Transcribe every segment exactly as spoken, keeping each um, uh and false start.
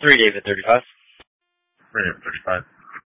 three David thirty-five. three David thirty-five.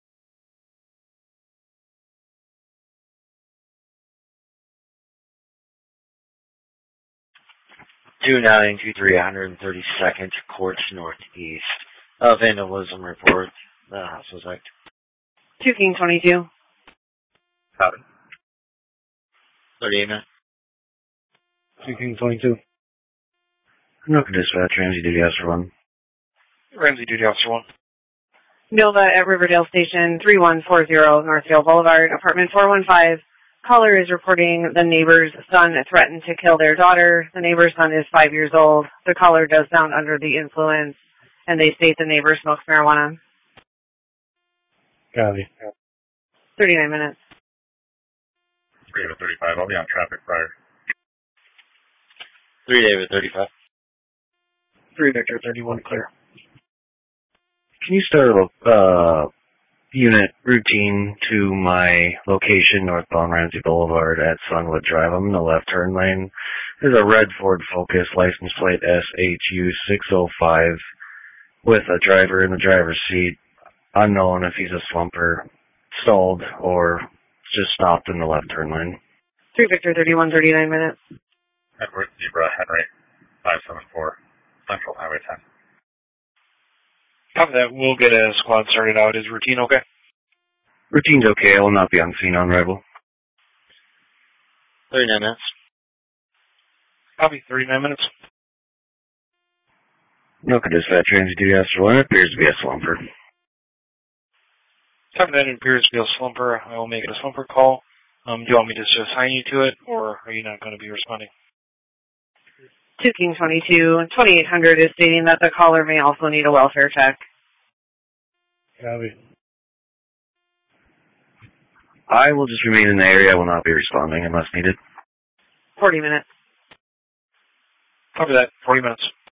two nine two three, one hundred thirty-second Court Northeast. Uh, vandalism report. The house was wrecked. two King twenty-two. Copy. thirty-eight minutes. two King twenty-two. Anoka Dispatch, Ramsey Duty Officer one. Ramsey Duty Officer one. Nova at Riverdale Station, three one four zero Northfield Boulevard, apartment four one five. Caller is reporting the neighbor's son threatened to kill their daughter. The neighbor's son is five years old. The caller does sound under the influence, and they state the neighbor smokes marijuana. Copy. thirty-nine minutes. three David thirty-five. I'll be on traffic prior. three David thirty-five. three Victor thirty-one, clear. Can you start a uh, unit routine to my location, northbound Ramsey Boulevard at Sunwood Drive? I'm in the left turn lane. There's a red Ford Focus, license plate S H U six oh five, with a driver in the driver's seat. Unknown if he's a slumper, stalled, or just stopped in the left turn lane. three Victor thirty-one, thirty-nine minutes. Edward Zebra, Henry, five seven four, Central Highway ten. Copy that. We'll get a squad started out. Is routine okay? Routine's okay. I will not be on scene on arrival. thirty-nine minutes. Copy. thirty-nine minutes. Anoka Dispatch, Ramsey Duty Officer one. It appears to be a slumper. Copy that. It appears to be a slumper. I will make it a slumper call. Um, do you want me to just assign you to it, or are you not going to be responding? two King twenty-two, twenty-eight hundred is stating that the caller may also need a welfare check. Copy. I will just remain in the area. I will not be responding unless needed. forty minutes. Copy that. forty minutes.